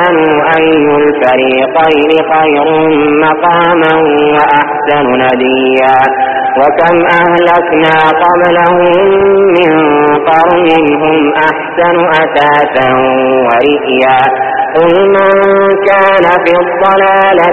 آمنوا أي الفريقين خير مقاما وأحسن نديا وكم أهلكنا قبلهم من قرن هم أحسن أثاثا ورئيا قل من كان في الضلالة